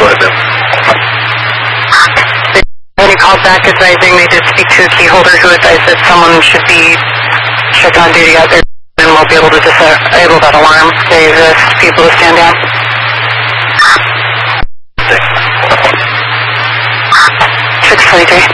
go ahead, ma'am. When he called back advising they did speak to a key holder who advised that someone should be checked on duty out there and will be able to disable that alarm. They exist people to stand down. 623.